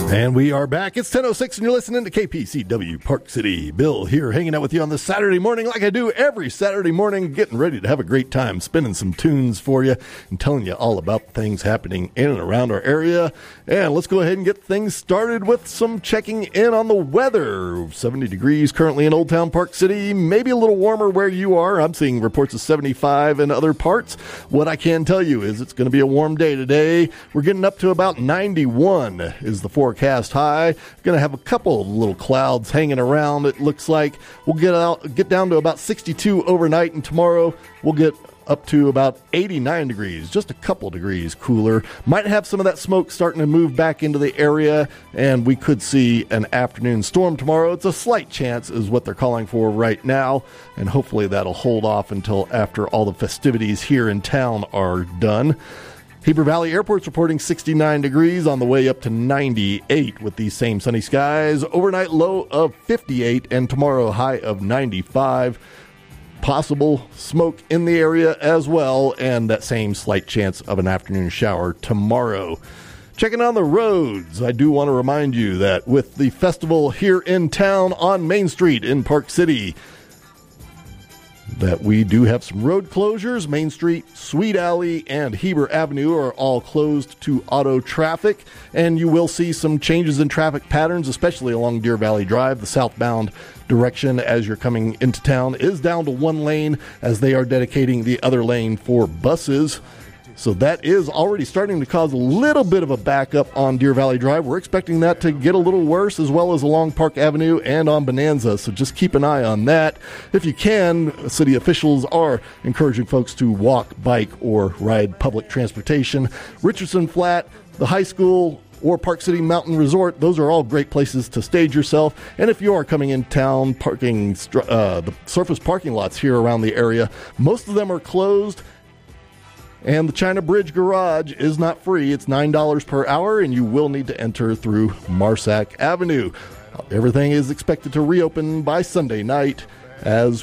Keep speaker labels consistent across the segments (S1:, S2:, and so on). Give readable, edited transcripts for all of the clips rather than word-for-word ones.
S1: And we are back. It's 10:06 and you're listening to KPCW Park City. Bill here hanging out with you on this Saturday morning like I do every Saturday morning, getting ready to have a great time, spinning some tunes for you and telling you all about things happening in and around our area. And let's go ahead and get things started with some checking in on the weather. 70 degrees currently in Old Town Park City, maybe a little warmer where you are. I'm seeing reports of 75 in other parts. What I can tell you is it's going to be a warm day today. We're getting up to about 91 is the forecast high. Going to have a couple of little clouds hanging around. It looks like we'll get down to about 62 overnight, and tomorrow we'll get up to about 89 degrees, just a couple degrees cooler. Might have some of that smoke starting to move back into the area, and we could see an afternoon storm tomorrow. It's a slight chance is what they're calling for right now, and hopefully that'll hold off until after all the festivities here in town are done. Heber Valley Airport's reporting 69 degrees on the way up to 98 with these same sunny skies. Overnight low of 58 and tomorrow high of 95. Possible smoke in the area as well, and that same slight chance of an afternoon shower tomorrow. Checking on the roads, I do want to remind you that with the festival here in town on Main Street in Park City, that we do have some road closures. Main Street, Sweet Alley, and Heber Avenue are all closed to auto traffic, and you will see some changes in traffic patterns, especially along Deer Valley Drive. The southbound direction as you're coming into town is down to one lane as they are dedicating the other lane for buses. So that is already starting to cause a little bit of a backup on Deer Valley Drive. We're expecting that to get a little worse, as well as along Park Avenue and on Bonanza. So just keep an eye on that. If you can, city officials are encouraging folks to walk, bike, or ride public transportation. Richardson Flat, the high school, or Park City Mountain Resort, those are all great places to stage yourself. And if you are coming in town, parking the surface parking lots here around the area, most of them are closed. And the China Bridge Garage is not free. It's $9 per hour, and you will need to enter through Marsack Avenue. Everything is expected to reopen by Sunday night as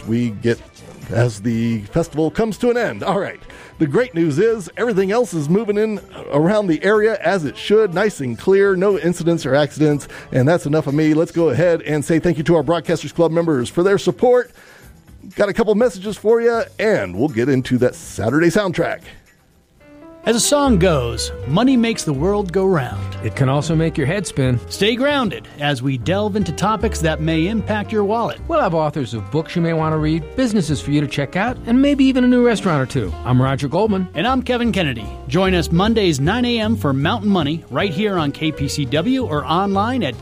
S1: the festival comes to an end. All right. The great news is everything else is moving in around the area as it should, nice and clear, no incidents or accidents. And that's enough of me. Let's go ahead and say thank you to our Broadcasters Club members for their support. Got a couple messages for you, and we'll get into that Saturday soundtrack.
S2: As the song goes, money makes the world go round.
S3: It can also make your head spin.
S2: Stay grounded as we delve into topics that may impact your wallet.
S3: We'll have authors of books you may want to read, businesses for you to check out, and maybe even a new restaurant or two. I'm Roger Goldman.
S2: And I'm Kevin Kennedy. Join us Mondays 9 a.m. for Mountain Money right here on KPCW or online at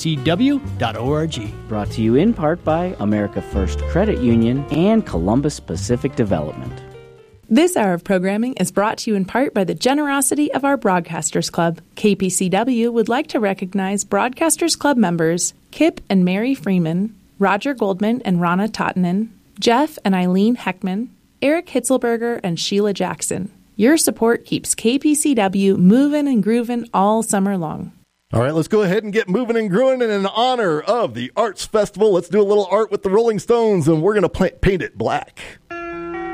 S2: kpcw.org.
S4: Brought to you in part by America First Credit Union and Columbus Pacific Development.
S5: This hour of programming is brought to you in part by the generosity of our Broadcasters Club. KPCW would like to recognize Broadcasters Club members Kip and Mary Freeman, Roger Goldman and Rana Tottinen, Jeff and Eileen Heckman, Eric Hitzelberger and Sheila Jackson. Your support keeps KPCW moving and grooving all summer long.
S1: All right, let's go ahead and get moving and grooving. And in honor of the Arts Festival, let's do a little art with the Rolling Stones, and we're going to paint it black.